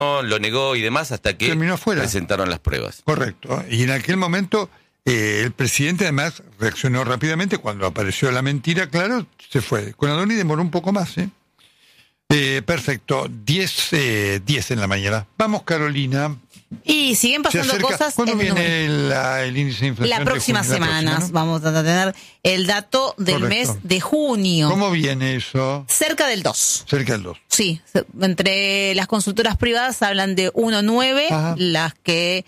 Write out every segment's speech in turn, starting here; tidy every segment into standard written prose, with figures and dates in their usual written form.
lo negó y demás hasta que terminó fuera. Presentaron las pruebas. Correcto. Y en aquel momento el presidente además reaccionó rápidamente. Cuando apareció la mentira, claro, se fue. Con Adoni demoró un poco más, perfecto. 10 en la mañana. Vamos, Carolina. Y siguen pasando cosas. ¿Cuándo viene el índice de inflación? La próxima semana vamos a tener el dato del mes de junio. ¿Cómo viene eso? Cerca del 2. Cerca del 2. Sí, entre las consultoras privadas hablan de 1,9, las que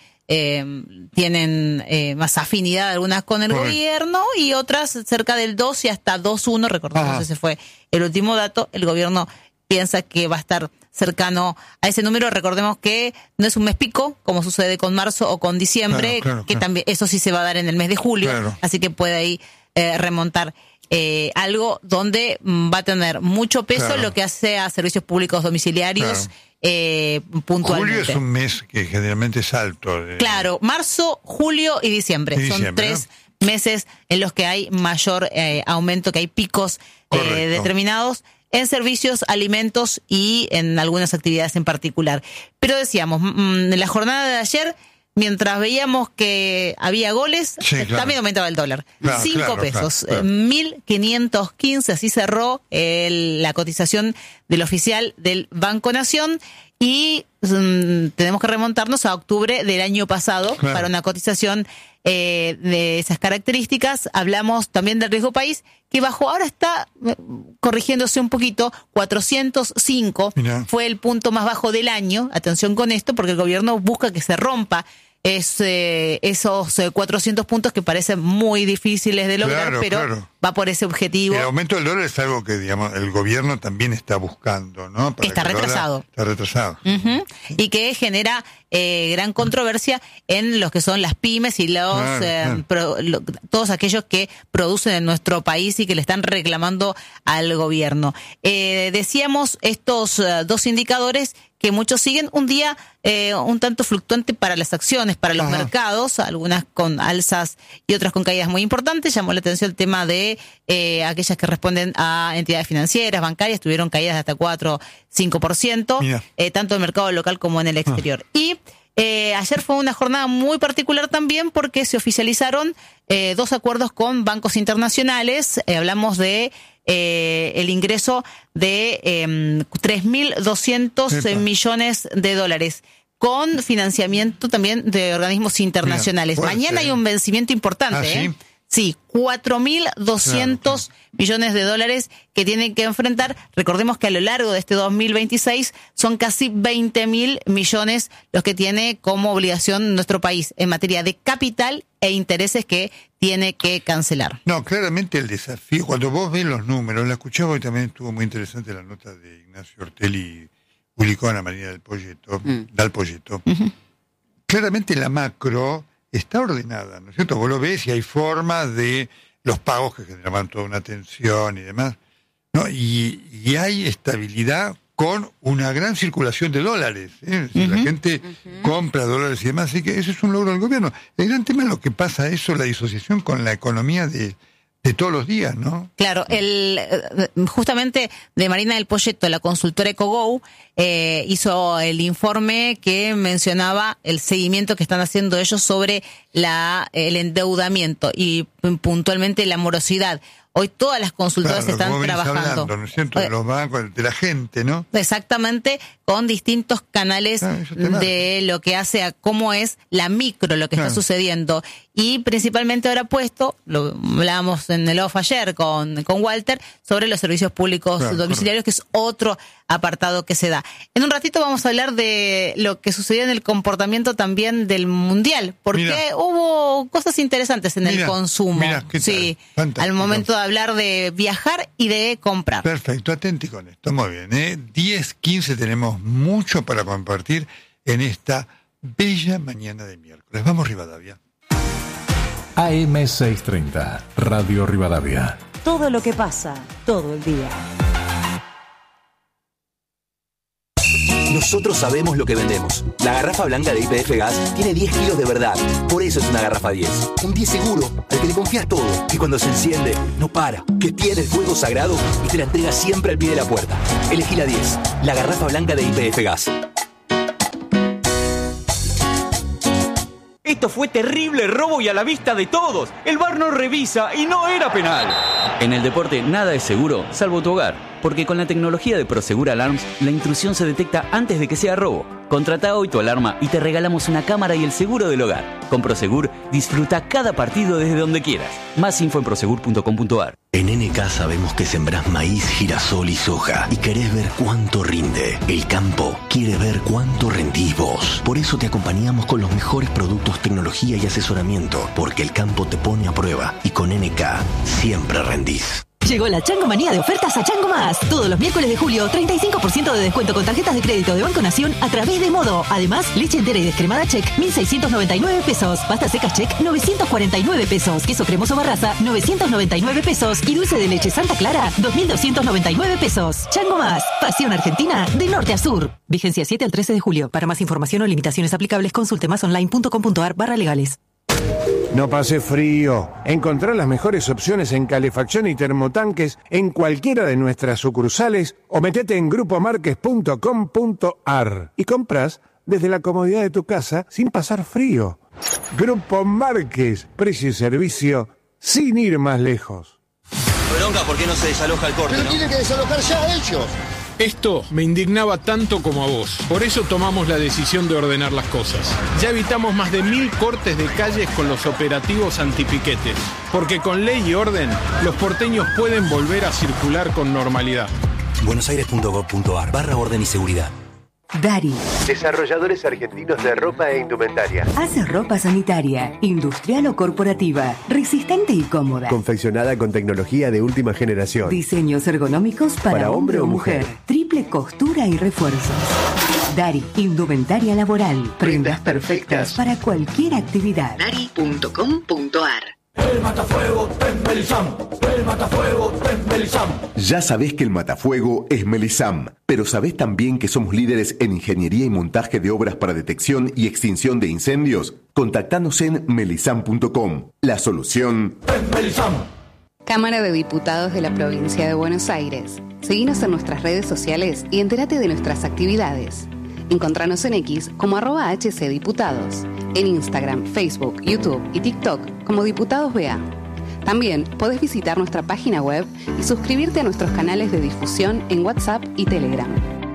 tienen más afinidad algunas con el gobierno y otras cerca del 2 y hasta 2,1. Recordemos, ese fue el último dato. El gobierno piensa que va a estar cercano a ese número. Recordemos que no es un mes pico, como sucede con marzo o con diciembre, claro. También eso sí se va a dar en el mes de julio, así que puede ahí remontar algo donde va a tener mucho peso lo que hace a servicios públicos domiciliarios puntualmente. Julio es un mes que generalmente es alto. Claro, marzo, julio y diciembre. Son 3 meses en los que hay mayor aumento, que hay picos determinados en servicios, alimentos y en algunas actividades en particular. Pero decíamos, en la jornada de ayer, mientras veíamos que había goles, también aumentaba el dólar. 5 pesos, 1.515, así cerró la cotización del oficial del Banco Nación. Y tenemos que remontarnos a octubre del año pasado para una cotización de esas características. Hablamos también del riesgo país, que bajó, ahora está corrigiéndose un poquito, 405. Mirá. Fue el punto más bajo del año. Atención con esto, porque el gobierno busca que se rompa esos 400 puntos que parecen muy difíciles de lograr, pero va por ese objetivo. El aumento del dólar es algo que, digamos, el gobierno también está buscando, ¿no? Que está retrasado. Está retrasado. Y que genera gran controversia en los que son las pymes y todos aquellos que producen en nuestro país y que le están reclamando al gobierno. Decíamos estos 2 indicadores que muchos siguen, un día un tanto fluctuante para las acciones, para los mercados, algunas con alzas y otras con caídas muy importantes. Llamó la atención el tema de aquellas que responden a entidades financieras, bancarias, tuvieron caídas de hasta 4-5%, tanto en el mercado local como en el exterior. Y ayer fue una jornada muy particular también porque se oficializaron 2 acuerdos con bancos internacionales. Hablamos de el ingreso de 3.200 millones de dólares con financiamiento también de organismos internacionales. Mañana hay un vencimiento importante. Sí, 4.200 millones de dólares que tienen que enfrentar. Recordemos que a lo largo de este 2026 son casi 20.000 millones los que tiene como obligación nuestro país en materia de capital e intereses que tiene que cancelar. No, claramente el desafío, cuando vos ves los números, la escuchaba y también estuvo muy interesante la nota de Ignacio Ortelli, publicó Ana María Dal Poyetto. Claramente la macro está ordenada, ¿no es cierto? Vos lo ves y hay formas de los pagos que generaban toda una tensión y demás, ¿no? Y hay estabilidad con una gran circulación de dólares, La gente compra dólares y demás, así que eso es un logro del gobierno. El gran tema es lo que pasa eso, la disociación con la economía de todos los días, ¿no? Claro, justamente de Marina Dal Poyetto, la consultora EcoGo, hizo el informe que mencionaba el seguimiento que están haciendo ellos sobre el endeudamiento y puntualmente la morosidad. Hoy todas las consultoras están trabajando. Hablando, ¿no es cierto? De los bancos, de la gente, ¿no? Exactamente, con distintos canales de lo que hace a cómo es la micro, lo que está sucediendo. Y principalmente ahora puesto, lo hablábamos en el off ayer con Walter, sobre los servicios públicos domiciliarios, que es otro apartado que se da. En un ratito vamos a hablar de lo que sucedió en el comportamiento también del Mundial, porque hubo cosas interesantes en el consumo. Sí, al momento de hablar de viajar y de comprar. Perfecto, atenti con esto, muy bien. 10:15 tenemos mucho para compartir en esta bella mañana de miércoles. Vamos, Rivadavia. AM630, Radio Rivadavia. Todo lo que pasa, todo el día. Nosotros sabemos lo que vendemos. La garrafa blanca de YPF Gas tiene 10 kilos de verdad. Por eso es una garrafa 10. Un 10 seguro, al que le confías todo. Que cuando se enciende, no para. Que tiene el fuego sagrado y te la entrega siempre al pie de la puerta. Elegí la 10. La garrafa blanca de YPF Gas. Esto fue terrible robo y a la vista de todos. El VAR no revisa y no era penal. En el deporte nada es seguro, salvo tu hogar. Porque con la tecnología de Prosegur Alarms, la intrusión se detecta antes de que sea robo. Contrata hoy tu alarma y te regalamos una cámara y el seguro del hogar. Con Prosegur, disfruta cada partido desde donde quieras. Más info en prosegur.com.ar. En NK sabemos que sembrás maíz, girasol y soja y querés ver cuánto rinde. El campo quiere ver cuánto rendís vos. Por eso te acompañamos con los mejores productos, tecnología y asesoramiento. Porque el campo te pone a prueba y con NK siempre rendís. Llegó la Chango Manía de ofertas a Chango Más. Todos los miércoles de julio, 35% de descuento con tarjetas de crédito de Banco Nación a través de Modo. Además, leche entera y descremada Check, 1.699 pesos. Pasta seca Check, 949 pesos. Queso cremoso Barraza, 999 pesos. Y dulce de leche Santa Clara, 2.299 pesos. Chango Más, pasión argentina de norte a sur. Vigencia 7 al 13 de julio. Para más información o limitaciones aplicables, consulte másonline.com.ar/legales. No pase frío. Encontrá las mejores opciones en calefacción y termotanques en cualquiera de nuestras sucursales o metete en grupomarques.com.ar y compras desde la comodidad de tu casa sin pasar frío. Grupo Márquez, precio y servicio sin ir más lejos. Bronca, ¿por qué no se desaloja el corte? Pero tienen que desalojar ya ellos. Esto me indignaba tanto como a vos. Por eso tomamos la decisión de ordenar las cosas. Ya evitamos más de 1.000 cortes de calles con los operativos antipiquetes. Porque con ley y orden, los porteños pueden volver a circular con normalidad. buenosaires.gov.ar/orden y seguridad. Dari. Desarrolladores argentinos de ropa e indumentaria. Hace ropa sanitaria, industrial o corporativa, resistente y cómoda. Confeccionada con tecnología de última generación. Diseños ergonómicos para hombre o mujer. Triple costura y refuerzos. Dari, indumentaria laboral. Prendas perfectas para cualquier actividad. Dari.com.ar. El matafuego es Melisam. El matafuego es Melisam. Ya sabés que el matafuego es Melisam, pero sabés también que somos líderes en ingeniería y montaje de obras para detección y extinción de incendios. Contactanos en melisam.com. La solución es Melisam. Cámara de Diputados de la Provincia de Buenos Aires. Seguinos en nuestras redes sociales y entérate de nuestras actividades. Encontranos en X como @HCDiputados, en Instagram, Facebook, YouTube y TikTok como Diputados BA. También podés visitar nuestra página web y suscribirte a nuestros canales de difusión en WhatsApp y Telegram.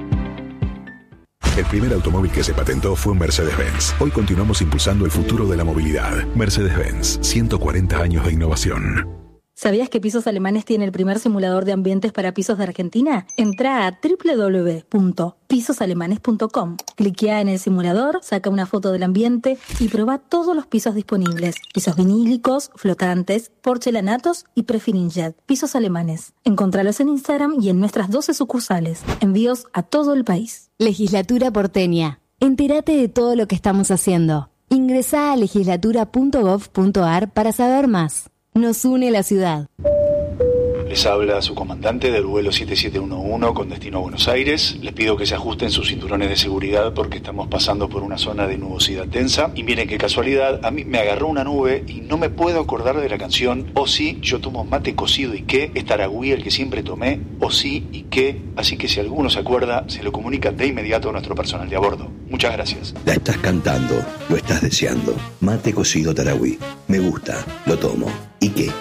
El primer automóvil que se patentó fue un Mercedes-Benz. Hoy continuamos impulsando el futuro de la movilidad. Mercedes-Benz, 140 años de innovación. ¿Sabías que Pisos Alemanes tiene el primer simulador de ambientes para pisos de Argentina? Entrá a www.pisosalemanes.com. Cliquea en el simulador, saca una foto del ambiente y probá todos los pisos disponibles. Pisos vinílicos, flotantes, porcelanatos y Prefirinjet. Pisos Alemanes. Encontralos en Instagram y en nuestras 12 sucursales. Envíos a todo el país. Legislatura porteña. Entérate de todo lo que estamos haciendo. Ingresá a legislatura.gov.ar para saber más. Nos une la ciudad. Les habla su comandante del vuelo 7711 con destino a Buenos Aires. Les pido que se ajusten sus cinturones de seguridad porque estamos pasando por una zona de nubosidad tensa. Y miren qué casualidad, a mí me agarró una nube y no me puedo acordar de la canción O sí, yo tomo mate cocido y qué, es Taragüí el que siempre tomé, O sí y qué. Así que si alguno se acuerda, se lo comunica de inmediato a nuestro personal de a bordo. Muchas gracias. La estás cantando, lo estás deseando. Mate cocido Taragüí. Me gusta, lo tomo. ¿Y qué?